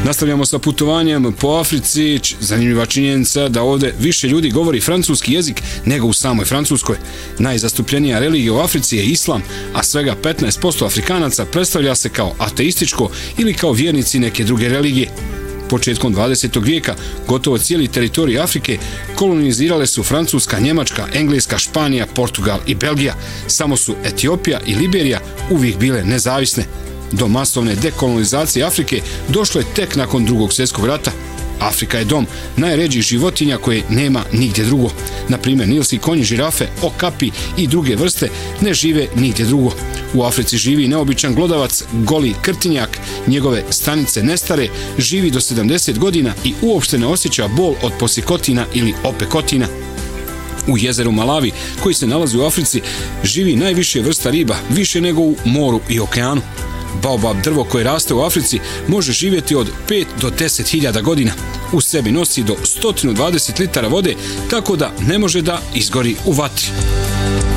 Nastavljamo sa putovanjem po Africi. Zanimljiva činjenica da ovdje više ljudi govori francuski jezik nego u samoj Francuskoj. Najzastupljenija religija u Africi je islam, a svega 15% Afrikanaca predstavlja se kao ateističko ili kao vjernici neke druge religije. Početkom 20. vijeka gotovo cijeli teritorij Afrike kolonizirale su Francuska, Njemačka, Engleska, Španija, Portugal i Belgija. Samo su Etiopija i Liberija uvijek bile nezavisne. Do masovne dekolonizacije Afrike došlo je tek nakon Drugog svjetskog rata. Afrika je dom najređih životinja koje nema nigdje drugo. Naprimjer, nilski konji, žirafe, okapi i druge vrste ne žive nigdje drugo. U Africi živi neobičan glodavac, goli krtinjak, njegove stanice nestare, živi do 70 godina i uopšte ne osjeća bol od posjekotina ili opekotina. U jezeru Malavi, koji se nalazi u Africi, živi najviše vrsta riba, više nego u moru i okeanu. Baobab drvo koje raste u Africi može živjeti od 5 do 10.000 godina. U sebi nosi do 120 litara vode, tako da ne može da izgori u vatri.